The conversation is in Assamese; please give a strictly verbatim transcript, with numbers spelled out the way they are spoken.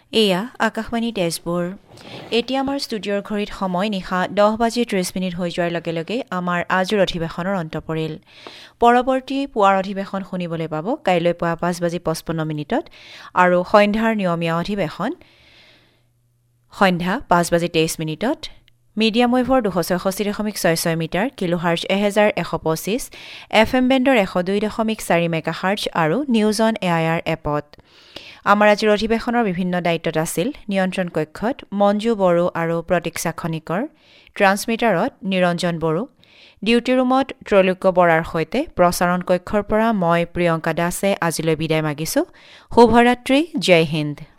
এয়া আকাশবাণী তেজপুৰ। এতিয়া আমাৰ ষ্টুডিঅ'ৰ ঘড়ীত সময় নিশা দহ বাজি ত্ৰিছ মিনিট হৈ যোৱাৰ লগে লগে আমাৰ আজিৰ অধিৱেশনৰ অন্ত পৰিল। পৰৱৰ্তী পুৱাৰ অধিৱেশন শুনিবলৈ পাব কাইলৈ পুৱা পাঁচ বাজি পঁচপন্ন মিনিটত আৰু সন্ধ্যাৰ নিয়মীয়া অধিৱেশন সন্ধ্যা পাঁচ বাজি তেইছ মিনিটত। মিডিয়াম ৱেভৰ দুশ ছয়ষষ্ঠি দশমিক ছয় ছয় মিটাৰ কিলোহাৰ্জ এহেজাৰ এশ পঁচিছ, এফ এম বেণ্ডৰ এশ দুই দশমিক চাৰি মেগাহাৰ্জ আৰু নিউজ অন এআইআৰ এপত। আমাৰ আজিৰ অধিৱেশনৰ বিভিন্ন দায়িত্বত আছিল নিয়ন্ত্ৰণ কক্ষত মঞ্জু বড়ো আৰু প্ৰতীক্ষা খনিকৰ, ট্ৰান্সমিটাৰত নিৰঞ্জন বড়ো, ডিউটি ৰুমত ত্ৰৈলোক্য বৰাৰ সৈতে প্ৰচাৰণ কক্ষৰ পৰা মই প্ৰিয়ংকা দাসে আজিলৈ বিদায় মাগিছোঁ। শুভৰাত্ৰি, জয় হিন্দ।